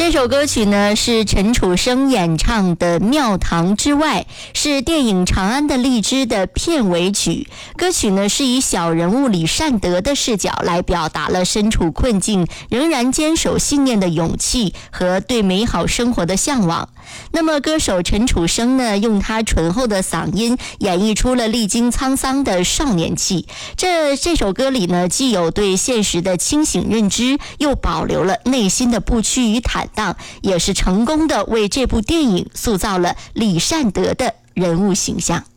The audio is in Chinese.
这首歌曲呢是陈楚生演唱的《庙堂之外》，是电影《长安的荔枝》的片尾曲。歌曲呢是以小人物李善德的视角来表达了身处困境仍然坚守信念的勇气和对美好生活的向往。那么歌手陈楚生呢，用他醇厚的嗓音演绎出了历经沧桑的少年气。这首歌里呢，既有对现实的清醒认知，又保留了内心的不屈与坦荡，也是成功的为这部电影塑造了李善德的人物形象。